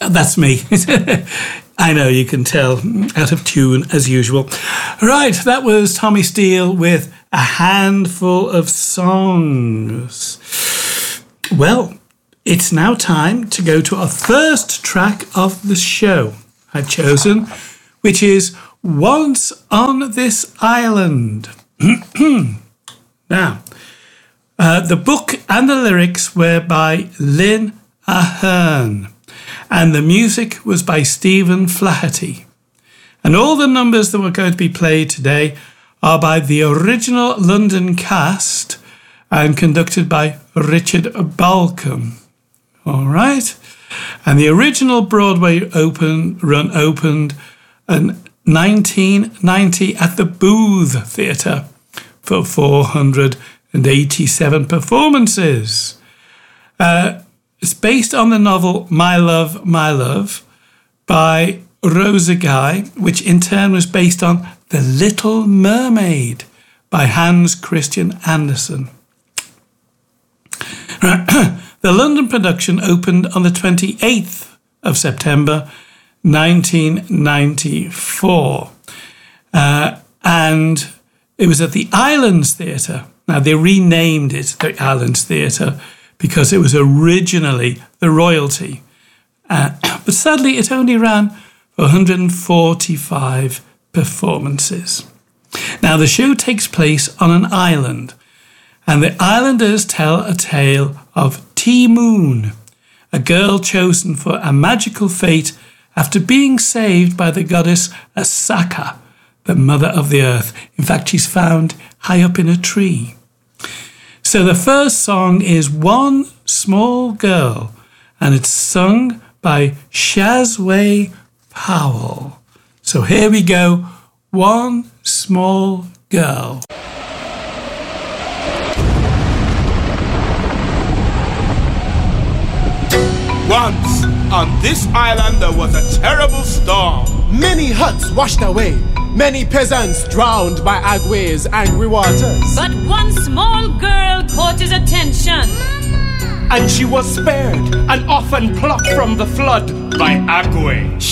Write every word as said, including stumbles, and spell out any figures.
That's me. I know, you can tell, out of tune as usual. Right, that was Tommy Steele with A Handful of Songs. Well, it's now time to go to our first track of the show I've chosen, which is Once on This Island. Now, uh, the book and the lyrics were by Lynn Ahern, and the music was by Stephen Flaherty. And all the numbers that were going to be played today are by the original London cast and conducted by Richard Balcom. All right. And the original Broadway open run opened in nineteen ninety at the Booth Theatre for four hundred eighty-seven performances. Uh, it's based on the novel My Love, My Love by Rosa Guy, which in turn was based on The Little Mermaid by Hans Christian Andersen. The London production opened on the twenty-eighth of September nineteen ninety-four, uh, and it was at the Islands Theatre. Now, they renamed it the Islands Theatre because it was originally the Royalty, uh, but sadly it only ran for one hundred forty-five performances. Now, the show takes place on an island, and the islanders tell a tale of Ti Moon, a girl chosen for a magical fate after being saved by the goddess Asaka, the mother of the earth. In fact, she's found high up in a tree. So the first song is One Small Girl, and it's sung by Shazway Powell. So here we go, One Small Girl. Once, on this island there was a terrible storm. Many huts washed away, many peasants drowned by Agwe's angry waters. But one small girl caught his attention, And she was spared, an orphan plucked from the flood by Agwe.